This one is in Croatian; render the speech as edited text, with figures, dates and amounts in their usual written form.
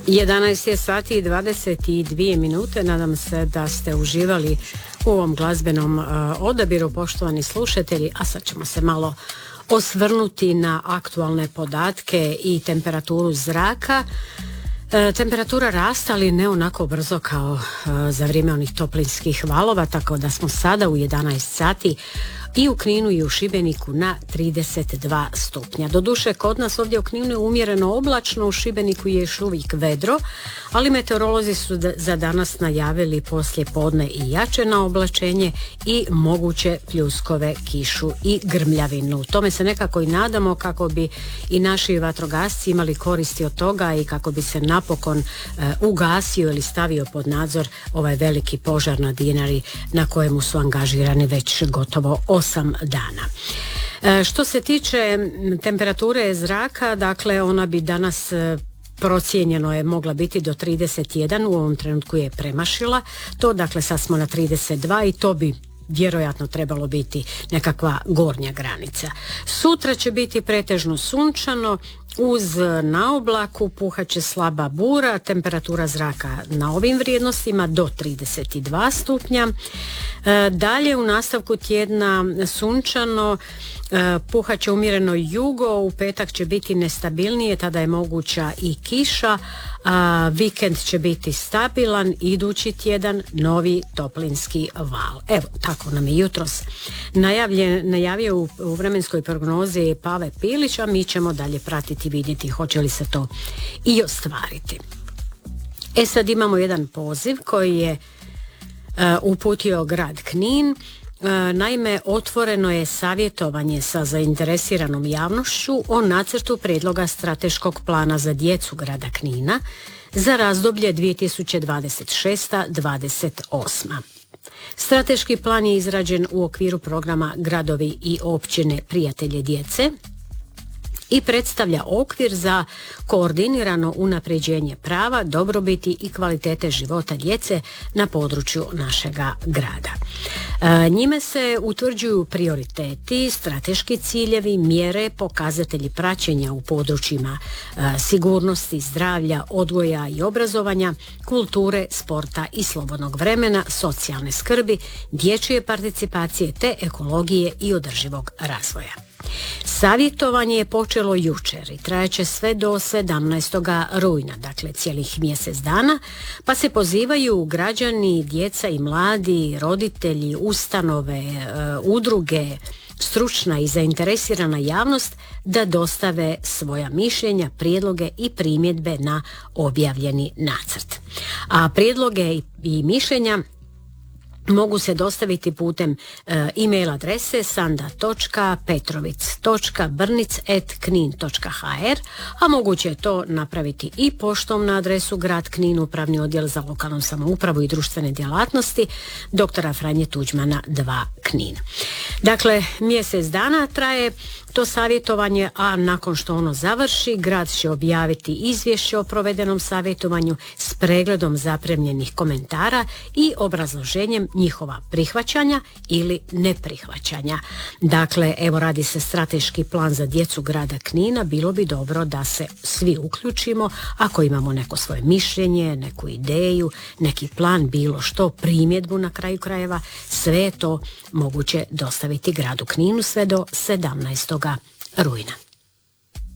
11 je sati i 22 minute. Nadam se da ste uživali u ovom glazbenom odabiru, poštovani slušatelji, a sad ćemo se malo osvrnuti na aktualne podatke i temperaturu zraka. Temperatura raste, ali ne onako brzo kao za vrijeme onih toplinskih valova, tako da smo sada u 11 sati i u Kninu i u Šibeniku na 32 stupnja. Doduše, kod nas ovdje u Kninu je umjereno oblačno, u Šibeniku je još uvijek vedro, ali meteorolozi su za danas najavili poslije podne i jače naoblačenje i moguće pljuskove, kišu i grmljavinu. Tome se nekako i nadamo, kako bi i naši vatrogasci imali koristi od toga i kako bi se napokon ugasio ili stavio pod nadzor ovaj veliki požar na Dinari na kojemu su angažirani već gotovo 8 dana. Što se tiče temperature zraka, dakle ona bi danas procijenjeno je mogla biti do 31, u ovom trenutku je premašila to, dakle sad smo na 32 i to bi vjerojatno trebalo biti nekakva gornja granica. Sutra će biti pretežno sunčano, uz naoblaku puhaće slaba bura, temperatura zraka na ovim vrijednostima do 32 stupnja. Dalje u nastavku tjedna sunčano, puhaće umjereno jugo, u petak će biti nestabilnije, tada je moguća i kiša, a vikend će biti stabilan, idući tjedan novi toplinski val. Evo, tako nam je jutros najavio u vremenskoj prognozi Pave Pilić, a mi ćemo dalje pratiti, vidjeti hoće li se to i ostvariti. Sad imamo jedan poziv koji je uputio grad Knin. Naime, otvoreno je savjetovanje sa zainteresiranom javnošću o nacrtu prijedloga strateškog plana za djecu grada Knina za razdoblje 2026-2028. Strateški plan je izrađen u okviru programa Gradovi i općine Prijatelje djece i predstavlja okvir za koordinirano unapređenje prava, dobrobiti i kvalitete života djece na području našega grada. Njime se utvrđuju prioriteti, strateški ciljevi, mjere, pokazatelji praćenja u područjima sigurnosti, zdravlja, odgoja i obrazovanja, kulture, sporta i slobodnog vremena, socijalne skrbi, dječje participacije te ekologije i održivog razvoja. Savjetovanje je počelo jučer i trajaće sve do 17. rujna, dakle cijelih mjesec dana, pa se pozivaju građani, djeca i mladi, roditelji, ustanove, udruge, stručna i zainteresirana javnost da dostave svoja mišljenja, prijedloge i primjedbe na objavljeni nacrt. A prijedloge i mišljenja mogu se dostaviti putem e-mail adrese sanda.petrovic.brnic@knin.hr, a moguće je to napraviti i poštom na adresu Grad Knin, Upravni odjel za lokalnu samoupravu i društvene djelatnosti, dr. Franje Tuđmana 2 Knin. Dakle, mjesec dana traje to savjetovanje, a nakon što ono završi, grad će objaviti izvješće o provedenom savjetovanju s pregledom zaprimljenih komentara i obrazloženjem njihova prihvaćanja ili neprihvaćanja. Dakle, evo, radi se strateški plan za djecu grada Knina, bilo bi dobro da se svi uključimo ako imamo neko svoje mišljenje, neku ideju, neki plan, bilo što, primjedbu na kraju krajeva, sve je to moguće dostaviti gradu Kninu sve do 17. rujna.